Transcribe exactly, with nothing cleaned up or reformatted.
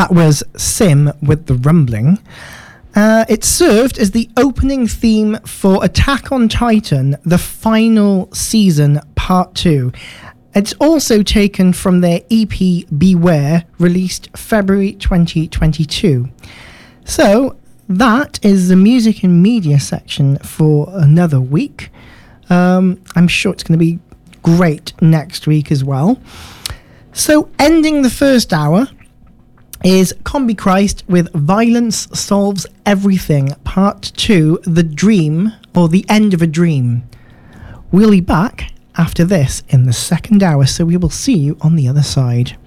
that was Sim with The Rumbling. Uh, it served as the opening theme for Attack on Titan, the final season, part two. It's also taken from their E P Beware, released February twenty twenty-two. So, that is the music and media section for another week. Um, I'm sure it's going to be great next week as well. So, ending the first hour is Combichrist with Violence Solves Everything, Part two, The Dream, or The End of a Dream. We'll be back after this in the second hour, so we will see you on the other side.